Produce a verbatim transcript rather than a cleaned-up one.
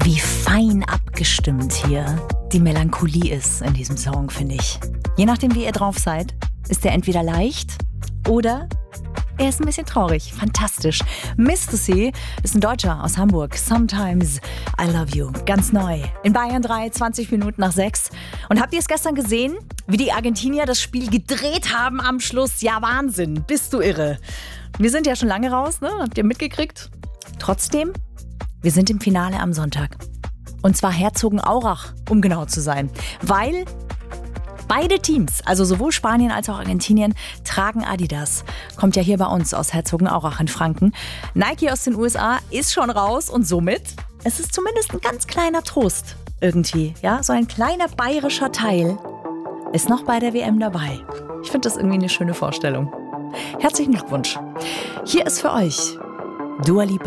wie fein abgestimmt hier die Melancholie ist in diesem Song, finde ich. Je nachdem, wie ihr drauf seid, ist der entweder leicht oder er ist ein bisschen traurig. Fantastisch. Mister C ist ein Deutscher aus Hamburg. Sometimes I Love You. Ganz neu. In Bayern drei, zwanzig Minuten nach sechs. Und habt ihr es gestern gesehen, wie die Argentinier das Spiel gedreht haben am Schluss? Ja, Wahnsinn. Bist du irre. Wir sind ja schon lange raus, ne? Habt ihr mitgekriegt? Trotzdem, wir sind im Finale am Sonntag. Und zwar Herzogenaurach, um genau zu sein. Weil beide Teams, also sowohl Spanien als auch Argentinien, tragen Adidas. Kommt ja hier bei uns aus Herzogenaurach in Franken. Nike aus den U S A ist schon raus und somit, es ist zumindest ein ganz kleiner Trost irgendwie. Ja, so ein kleiner bayerischer Teil ist noch bei der W M dabei. Ich finde das irgendwie eine schöne Vorstellung. Herzlichen Glückwunsch. Hier ist für euch Dua Lipa.